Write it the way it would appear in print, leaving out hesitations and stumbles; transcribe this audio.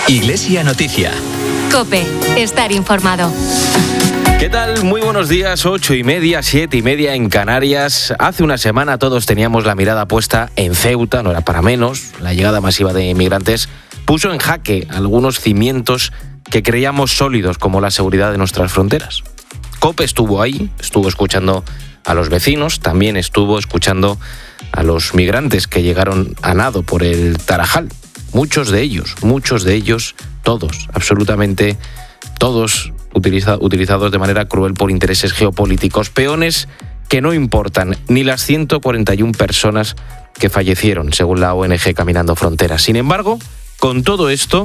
Iglesia Noticia. COPE. Estar informado. ¿Qué tal? Muy buenos días, 8:30, 7:30 en Canarias. Hace una semana todos teníamos la mirada puesta en Ceuta, no era para menos. La llegada masiva de inmigrantes puso en jaque algunos cimientos que creíamos sólidos, como la seguridad de nuestras fronteras. COPE estuvo ahí, estuvo escuchando a los vecinos, también estuvo escuchando a los migrantes que llegaron a nado por el Tarajal. Muchos de ellos, todos, absolutamente todos utilizados de manera cruel por intereses geopolíticos, peones que no importan ni las 141 personas que fallecieron, según la ONG Caminando Fronteras. Sin embargo, con todo esto,